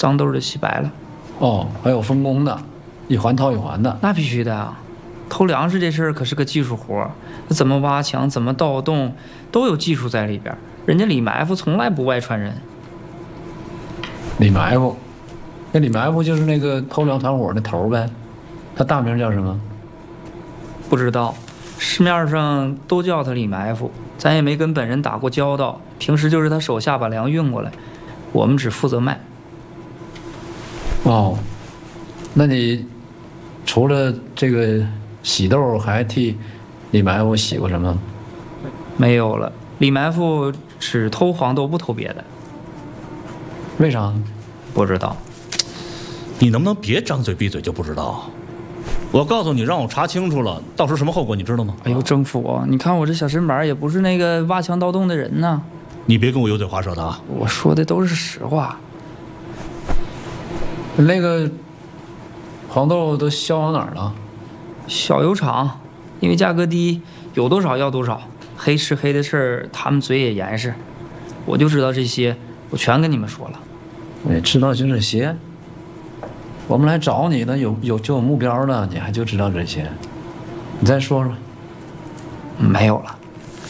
脏豆就洗白了。 哦，还有分工的，一环套一环的。 那必须的啊！偷粮食这事儿可是个技术活，那怎么挖墙，怎么盗洞，都有技术在里边。人家李埋伏从来不外传人。 李埋伏，那李埋伏就是那个偷粮团伙的头呗，他大名叫什么？ 不知道，市面上都叫他李埋伏，咱也没跟本人打过交道，平时就是他手下把粮运过来，我们只负责卖。 哦，那你除了这个洗豆，还替李埋伏洗过什么？ 没有了，李埋伏只偷黄豆，不偷别的。 为啥？ 不知道。 你能不能别张嘴闭嘴就不知道？我告诉你，让我查清楚了，到时候什么后果你知道吗？ 哎呦，政府，你看我这小身板也不是那个挖墙盗洞的人呢。 你别跟我油嘴滑舌的啊！ 我说的都是实话。 那个黄豆都销往哪儿了？ 小油厂，因为价格低，有多少要多少。黑吃黑的事儿，他们嘴也严实。我就知道这些，我全跟你们说了。 你知道就这些？我们来找你的就有目标的，你还就知道这些？你再说说。 没有了。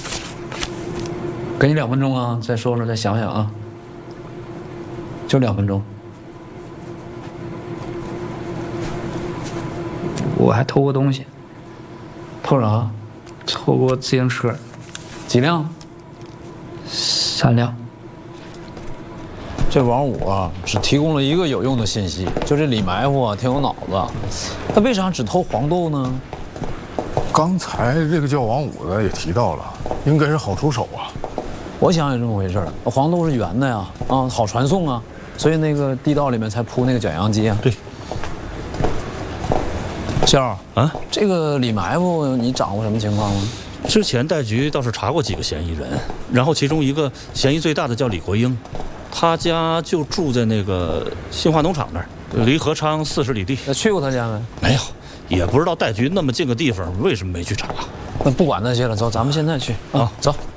给你2分钟啊，再说说，再想想啊。就2分钟。 我还偷过东西。 偷啥？ 偷过自行车。 几辆 ？3辆。 这王五啊，只提供了一个有用的信息，就这李埋伏啊，挺有脑子。他为啥只偷黄豆呢？ 刚才这个叫王五的也提到了，应该是好出手啊。 我想也这么回事，黄豆是圆的呀，啊，好传送啊，所以那个地道里面才铺那个卷扬机啊。 对。 肖啊， 这个李埋伏你掌握什么情况吗？ 之前带局倒是查过几个嫌疑人，然后其中一个嫌疑最大的叫李国英，他家就住在那个新华农场那儿，离何昌40里地。 那去过他家没？ 没有，也不知道带局那么近个地方为什么没去查。 那不管那些了，走，咱们现在去啊，走。